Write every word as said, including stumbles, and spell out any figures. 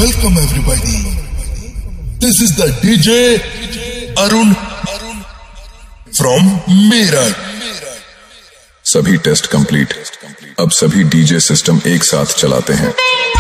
welcome everybody. This is the D J Arun from Meerut. सभी test complete. अब सभी DJ system एक साथ चलाते हैं।